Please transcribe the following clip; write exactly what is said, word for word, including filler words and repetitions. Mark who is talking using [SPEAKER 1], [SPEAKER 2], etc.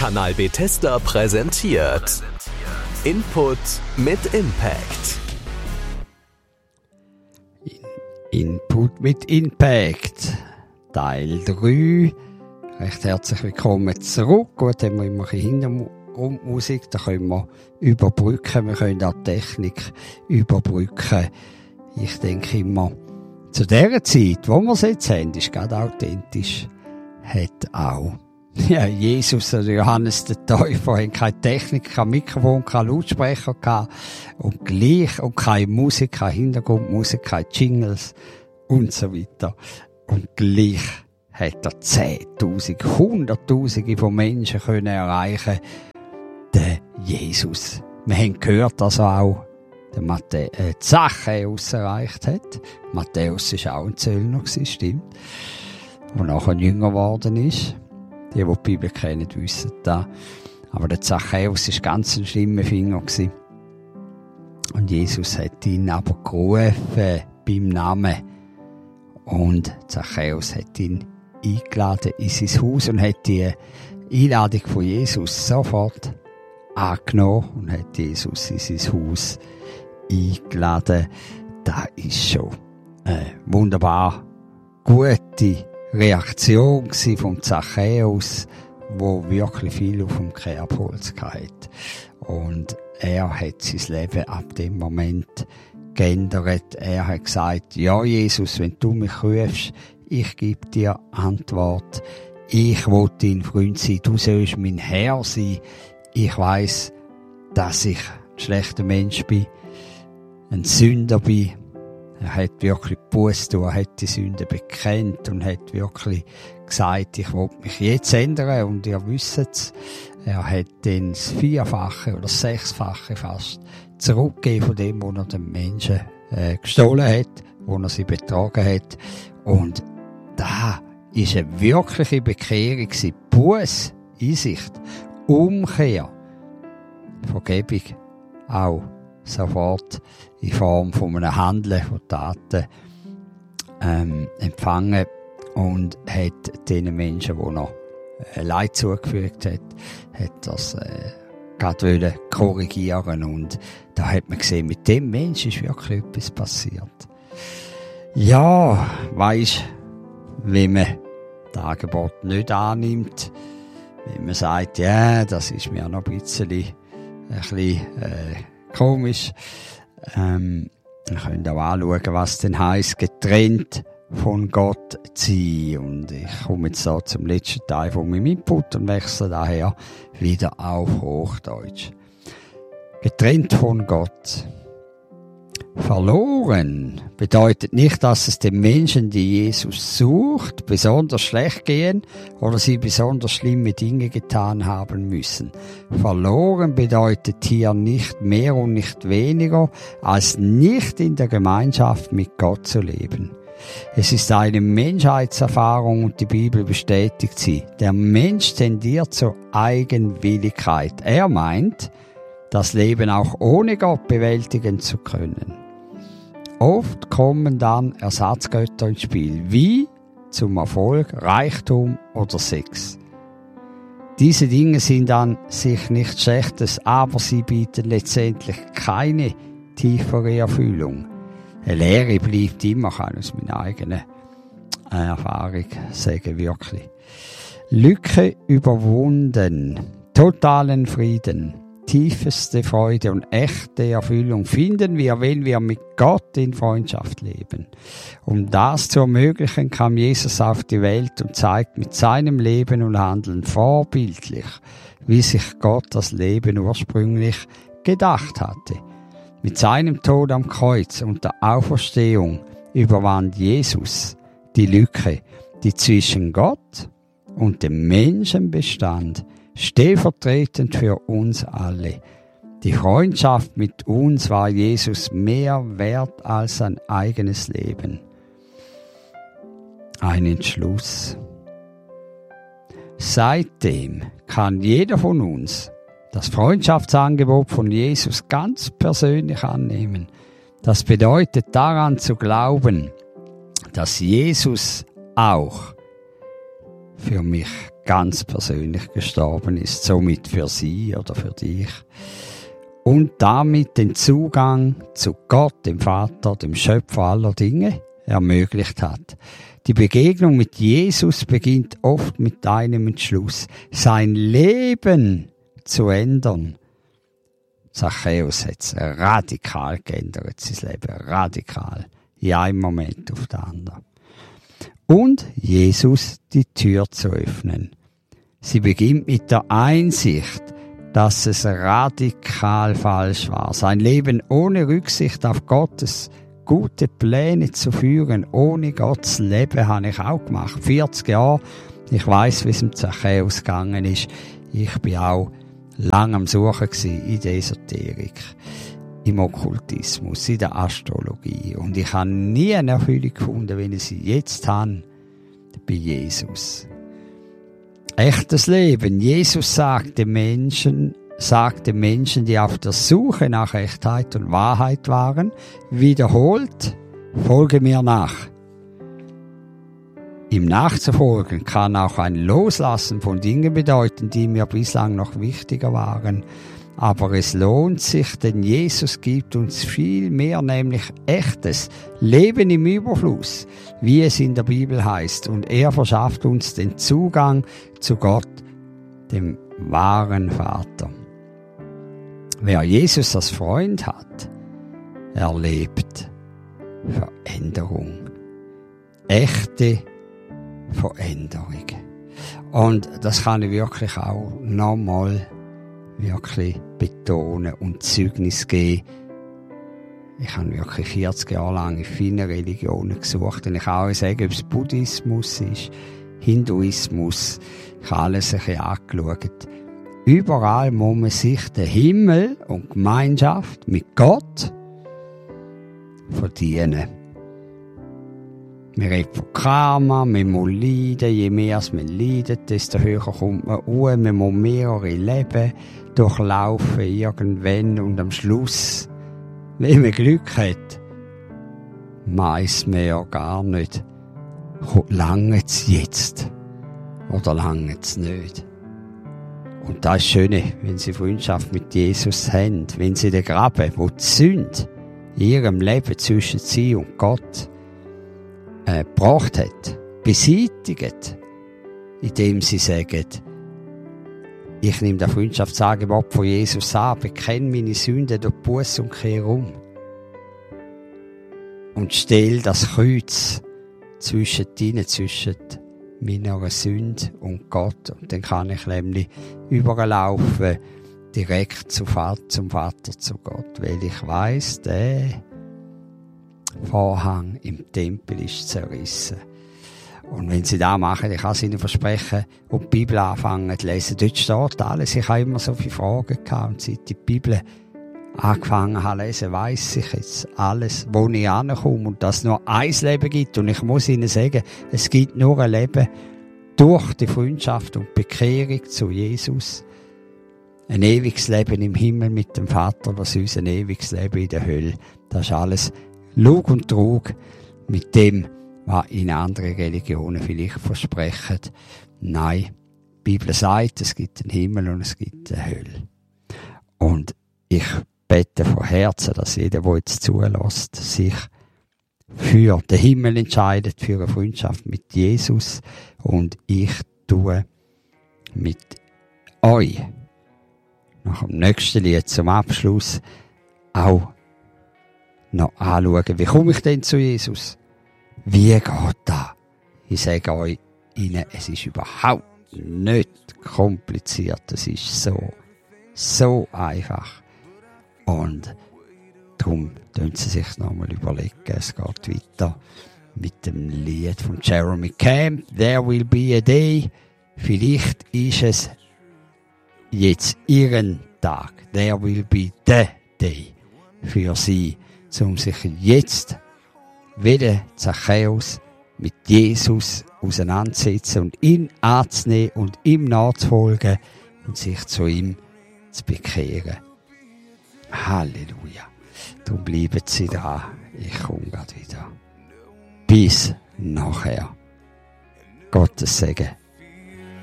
[SPEAKER 1] Kanal Bethesda präsentiert Input mit Impact.
[SPEAKER 2] Input mit Impact, Teil drei. Recht herzlich willkommen zurück. Gut, haben wir immer ein bisschen Hintergrundmusik, da können wir überbrücken, wir können auch die Technik überbrücken. Ich denke immer, zu dieser Zeit, wo wir es jetzt haben, ist gerade authentisch, hat auch ja, Jesus oder Johannes der Täufer haben keine Technik, kein Mikrofon, kein Lautsprecher gehabt und gleich, und keine Musik, keine Hintergrundmusik, keine Jingles und so weiter. Und gleich hat er Zehntausende, Hunderttausende von Menschen können erreichen, den Jesus. Wir haben gehört, dass er auch den Matthä- äh, Zachäus erreicht hat. Matthäus war auch ein Zöllner, stimmt. Der nachher jünger geworden ist. Die, die die Bibel kennen, wissen das. Aber der Zachäus war ganz ein schlimmer Finger gewesen. Und Jesus hat ihn aber gerufen beim Namen. Und Zachäus hat ihn eingeladen in sein Haus und hat die Einladung von Jesus sofort angenommen und hat Jesus in sein Haus eingeladen. Das ist schon eine wunderbar gute Reaktion vom Zachäus, wo wirklich viel auf dem Kerbholz hatte. Und er hat sein Leben ab dem Moment geändert. Er hat gesagt, ja Jesus, wenn du mich rufst, ich gebe dir Antwort. Ich will dein Freund sein, du sollst mein Herr sein. Ich weiss, dass ich ein schlechter Mensch bin, ein Sünder bin. Er hat wirklich Buße getan, er hat die Sünde bekennt und hat wirklich gesagt, ich will mich jetzt ändern. Und ihr wisst es, er hat dann das Vierfache oder das Sechsfache fast zurückgegeben von dem, was er den Menschen äh, gestohlen hat, wo er sie betrogen hat. Und da ist eine wirkliche Bekehrung, Buße, Einsicht, Umkehr, Vergebung auch sofort in Form von einem Handeln, von Taten ähm, empfangen und hat den Menschen, die noch äh, Leid zugefügt hat, hat das äh, gerade korrigieren. Und da hat man gesehen, mit dem Menschen ist wirklich etwas passiert. Ja, weisst, wenn man das Angebot nicht annimmt, wenn man sagt, ja, das ist mir noch ein bisschen, ein bisschen äh, komisch. Ähm, wir können auch anschauen, was denn heisst, getrennt von Gott zu sein. Und ich komme jetzt so zum letzten Teil von meinem Input und wechsle daher wieder auf Hochdeutsch. Getrennt von Gott. Verloren bedeutet nicht, dass es den Menschen, die Jesus sucht, besonders schlecht gehen oder sie besonders schlimme Dinge getan haben müssen. Verloren bedeutet hier nicht mehr und nicht weniger, als nicht in der Gemeinschaft mit Gott zu leben. Es ist eine Menschheitserfahrung und die Bibel bestätigt sie. Der Mensch tendiert zur Eigenwilligkeit. Er meint, das Leben auch ohne Gott bewältigen zu können. Oft kommen dann Ersatzgötter ins Spiel, wie zum Erfolg, Reichtum oder Sex. Diese Dinge sind an sich nichts Schlechtes, aber sie bieten letztendlich keine tiefere Erfüllung. Eine Lehre bleibt immer, kann aus meiner eigenen Erfahrung sagen, wirklich. Lücke überwunden, totalen Frieden. Tiefste Freude und echte Erfüllung finden wir, wenn wir mit Gott in Freundschaft leben. Um das zu ermöglichen, kam Jesus auf die Welt und zeigt mit seinem Leben und Handeln vorbildlich, wie sich Gott das Leben ursprünglich gedacht hatte. Mit seinem Tod am Kreuz und der Auferstehung überwand Jesus die Lücke, die zwischen Gott und dem Menschen bestand, stellvertretend für uns alle. Die Freundschaft mit uns war Jesus mehr wert als sein eigenes Leben. Ein Entschluss. Seitdem kann jeder von uns das Freundschaftsangebot von Jesus ganz persönlich annehmen. Das bedeutet daran zu glauben, dass Jesus auch für mich ganz persönlich gestorben ist, somit für sie oder für dich. Und damit den Zugang zu Gott, dem Vater, dem Schöpfer aller Dinge, ermöglicht hat. Die Begegnung mit Jesus beginnt oft mit einem Entschluss, sein Leben zu ändern. Zachäus hat es radikal geändert, sein Leben radikal, in einem Moment auf den anderen. Und Jesus die Tür zu öffnen. Sie beginnt mit der Einsicht, dass es radikal falsch war, sein Leben ohne Rücksicht auf Gottes gute Pläne zu führen. Ohne Gottes Leben habe ich auch gemacht. vierzig Jahre. Ich weiss, wie es im Zachäus gegangen ist. Ich bin auch lang am Suchen gewesen in der Esoterik, im Okkultismus, in der Astrologie. Und ich habe nie eine Erfüllung gefunden, wie ich sie jetzt habe, bei Jesus. Echtes Leben. Jesus sagt den Menschen, sagt den Menschen, die auf der Suche nach Echtheit und Wahrheit waren, wiederholt, folge mir nach. Ihm nachzufolgen kann auch ein Loslassen von Dingen bedeuten, die mir bislang noch wichtiger waren. Aber es lohnt sich, denn Jesus gibt uns viel mehr, nämlich echtes Leben im Überfluss, wie es in der Bibel heißt. Und er verschafft uns den Zugang zu Gott, dem wahren Vater. Wer Jesus als Freund hat, erlebt Veränderung. Echte Veränderung. Und das kann ich wirklich auch nochmal wirklich betonen und Zeugnis geben. Ich habe wirklich vierzig Jahre lang in vielen Religionen gesucht. Und ich kann auch sagen, ob es Buddhismus ist, Hinduismus, ich habe alles ein bisschen angeschaut. Überall muss man sich den Himmel und Gemeinschaft mit Gott verdienen. Wir reden von Karma, man muss leiden, je mehr man leidet, desto höher kommt man hoch, man muss mehrere Leben durchlaufen irgendwann und am Schluss, wenn man Glück hat, weiss man ja gar nicht, lange es jetzt oder lange es nicht. Und das ist das Schöne, wenn Sie Freundschaft mit Jesus haben, wenn Sie den Graben, wo die Sünde in Ihrem Leben zwischen Sie und Gott äh, gebracht hat, beseitigt, indem Sie sagen, ich nehme das Freundschaftsangebot von Jesus an, bekenne meine Sünden durch Busse und kehre um. Und stelle das Kreuz zwischen ihnen, zwischen meiner Sünde und Gott. Und dann kann ich nämlich überlaufen, direkt zum Vater, zum Vater, zu Gott. Weil ich weiss, der Vorhang im Tempel ist zerrissen. Und wenn sie das machen, ich kann es ihnen versprechen, und die Bibel anfangen zu lesen, dort steht alles. Ich habe immer so viele Fragen gehabt, und seit ich die Bibel angefangen habe zu lesen, weiss ich jetzt alles, wo ich ankomme, und dass es nur ein Leben gibt. Und ich muss ihnen sagen, es gibt nur ein Leben durch die Freundschaft und Bekehrung zu Jesus. Ein ewiges Leben im Himmel mit dem Vater, was uns ein ewiges Leben in der Hölle. Das ist alles Lug und Trug mit dem, was in anderen Religionen vielleicht versprechen. Nein, die Bibel sagt, es gibt einen Himmel und es gibt eine Hölle. Und ich bete von Herzen, dass jeder, der jetzt zulässt, sich für den Himmel entscheidet, für eine Freundschaft mit Jesus. Und ich tue mit euch nach dem nächsten Lied zum Abschluss auch noch anschauen, wie komme ich denn zu Jesus? Wie geht das? Ich sage euch, Ihnen, es ist überhaupt nicht kompliziert. Es ist so, so einfach. Und darum tun Sie sich nochmal überlegen. Es geht weiter mit dem Lied von Jeremy Camp, There Will Be a Day. Vielleicht ist es jetzt Ihren Tag. There will be the day für Sie, um sich jetzt wieder Zachäus mit Jesus auseinandersetzen und ihn anzunehmen und ihm nachzufolgen und sich zu ihm zu bekehren. Halleluja. Darum bleiben Sie da. Ich komme gerade wieder. Bis nachher. Gottes Segen.